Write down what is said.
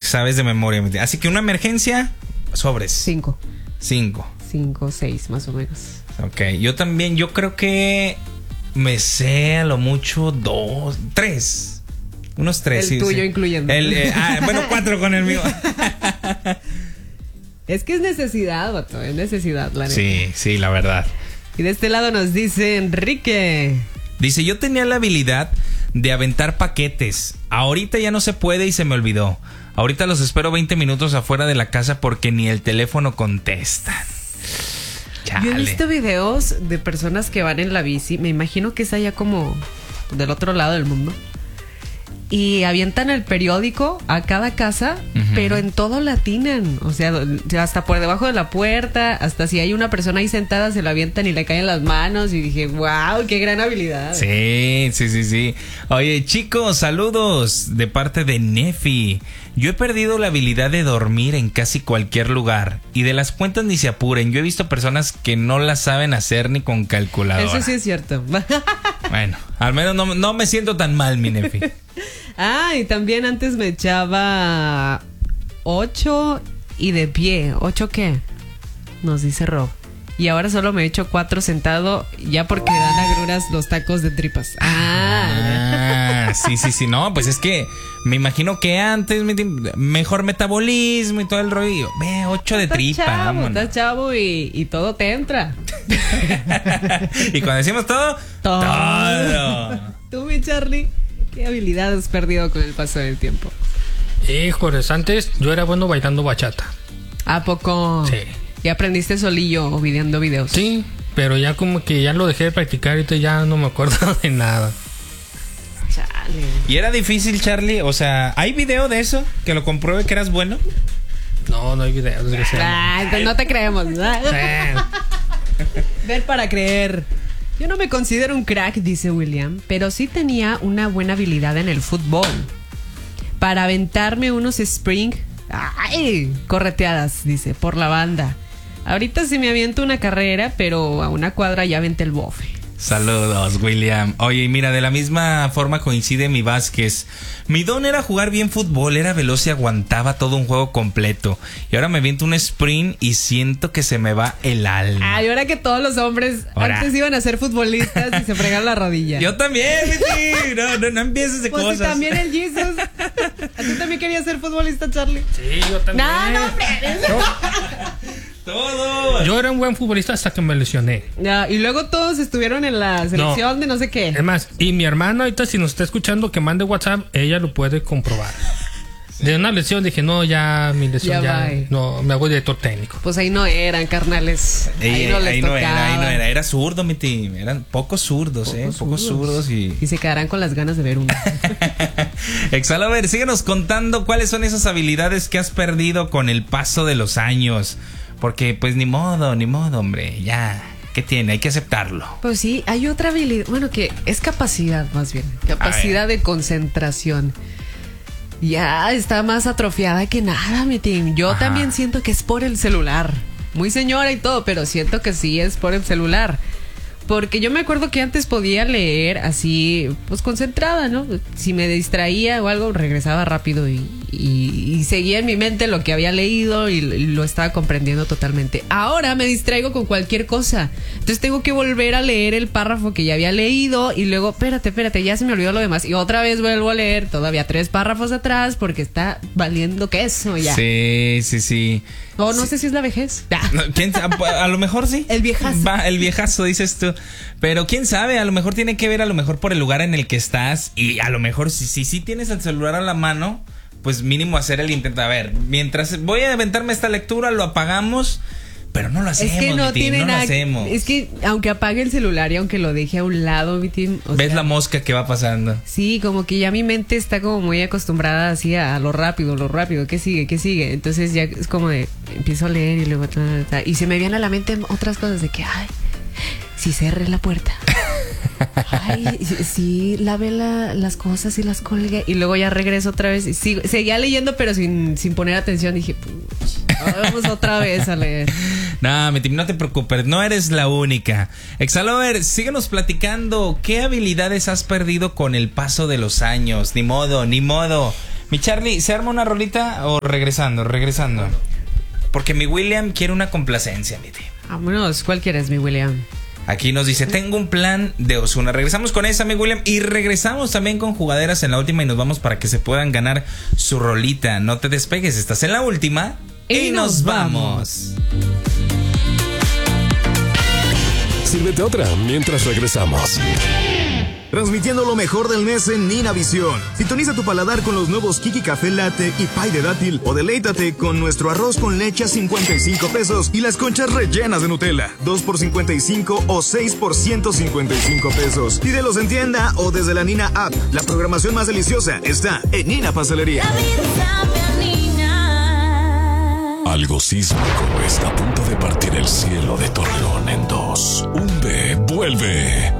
sabes de memoria. Así que una emergencia, sobres. 5, 6 más o menos. Ok, yo también, yo creo que me sé a lo mucho 2, 3. Unos 3. El tuyo incluyendo. Bueno, 4 con el mío. Es que es necesidad, vato, es necesidad, la neta. Sí, la verdad. Y de este lado nos dice Enrique. Dice, yo tenía la habilidad de aventar paquetes. Ahorita ya no se puede y se me olvidó. Ahorita los espero 20 minutos afuera de la casa porque ni el teléfono contestan. Chale. Yo he visto videos de personas que van en la bici. Me imagino que es allá como del otro lado del mundo. Y avientan el periódico a cada casa, pero en todo la atinan. O sea, hasta por debajo de la puerta, hasta si hay una persona ahí sentada, se lo avientan y le caen las manos. Y dije, wow, qué gran habilidad. Sí. Oye, chicos, saludos de parte de Nefi. Yo he perdido la habilidad de dormir en casi cualquier lugar. Y de las cuentas ni se apuren. Yo he visto personas que no las saben hacer ni con calculadora. Eso sí es cierto. Bueno, al menos no me siento tan mal, mi Nefi. Y también antes me echaba 8 y de pie. ¿8 qué? Nos dice Rob. Y ahora solo me echo 4 sentado ya porque dan agruras los tacos de tripas. Sí. No, pues es que me imagino que antes mejor metabolismo y todo el rollo. Ve, 8 de tripa. Estás chavo y todo te entra. Y cuando decimos todo. Tú, mi Charlie, ¿qué habilidad has perdido con el paso del tiempo? Híjoles, antes yo era bueno bailando bachata. ¿A poco? Sí. ¿Y aprendiste solillo o viendo videos? Sí, pero ya como que ya lo dejé de practicar y ya no me acuerdo de nada. Chale. ¿Y era difícil, Charlie? O sea, ¿hay video de eso? ¿Que lo compruebe que eras bueno? No hay video, desgraciadamente. Entonces no te creemos. Ver para creer. Yo no me considero un crack, dice William, pero sí tenía una buena habilidad en el fútbol. Para aventarme unos correteadas, dice, por la banda. Ahorita sí me aviento una carrera, pero a una cuadra ya aventé el bofe. Saludos, William. Oye, mira, de la misma forma coincide mi Vázquez. Mi don era jugar bien fútbol, era veloz y aguantaba todo un juego completo. Y ahora me aviento un sprint y siento que se me va el alma. Y ahora que todos los hombres antes iban a ser futbolistas y se fregaron la rodilla. Yo también, Betty. No empieces de cosas. Pues también el Jesus. ¿A ti también querías ser futbolista, Charlie? Sí, yo también. Todo. Yo era un buen futbolista hasta que me lesioné. Y luego todos estuvieron en la selección de no sé qué. Es más, y mi hermana ahorita si nos está escuchando que mande WhatsApp, ella lo puede comprobar. De una lesión dije, no, ya mi lesión ya no, me hago director técnico. Pues ahí no eran, carnales. Ahí no era. Era zurdo, mi team. Eran pocos zurdos, pocos zurdos y se quedarán con las ganas de ver uno. Exalover, síguenos contando cuáles son esas habilidades que has perdido con el paso de los años. Porque pues ni modo, hombre, ya, ¿qué tiene? Hay que aceptarlo. Pues sí, hay otra habilidad, bueno, que es capacidad más bien, capacidad de concentración. Ya está más atrofiada que nada, mi team. Yo también siento que es por el celular. Muy señora y todo, pero siento que sí es por el celular. Porque yo me acuerdo que antes podía leer así, pues concentrada, ¿no? Si me distraía o algo, regresaba rápido y seguía en mi mente lo que había leído y lo estaba comprendiendo totalmente. Ahora me distraigo con cualquier cosa. Entonces tengo que volver a leer el párrafo que ya había leído y luego, espérate, ya se me olvidó lo demás. Y otra vez vuelvo a leer todavía 3 párrafos atrás porque está valiendo queso ya. Sí. O no sé si es la vejez. A lo mejor sí. El viejazo. El viejazo, dices tú. Pero quién sabe, a lo mejor tiene que ver por el lugar en el que estás. Y a lo mejor si tienes el celular a la mano, pues mínimo hacer el intento. A ver, mientras voy a aventarme esta lectura, lo apagamos. Pero no lo hacemos, es que no tiene nada, lo hacemos. Es que aunque apague el celular y aunque lo deje a un lado, mi team, ves la mosca que va pasando. Sí, como que ya mi mente está como muy acostumbrada así a lo rápido, ¿qué sigue? Entonces ya es como de, empiezo a leer y luego y se me vienen a la mente otras cosas de que, si cerré la puerta. Sí, lave las cosas y las colgué. Y luego ya regreso otra vez y seguía leyendo pero sin poner atención. Dije, vamos otra vez a leer. No te preocupes, no eres la única. Exalover, síguenos platicando. ¿Qué habilidades has perdido con el paso de los años? Ni modo. Mi Charlie, ¿se arma una rolita o regresando? Porque mi William quiere una complacencia, mi tío. Vámonos, ¿cuál quieres, mi William? Aquí nos dice, tengo un plan de Ozuna. Regresamos con esa, mi William. Y regresamos también con jugaderas en la última. Y nos vamos para que se puedan ganar su rolita. No te despegues, estás en la última. Y nos vamos. Sírvete otra mientras regresamos. Transmitiendo lo mejor del mes en Nina Visión. Sintoniza tu paladar con los nuevos Kiki Café Latte y Pie de Dátil o deleítate con nuestro arroz con leche a 55 pesos y las conchas rellenas de Nutella, 2 por 55 o 6 por 155 pesos. Pídelos en tienda o desde la Nina App. La programación más deliciosa está en Nina Pastelería. Algo sísmico está a punto de partir el cielo de Torreón en dos. Un B vuelve.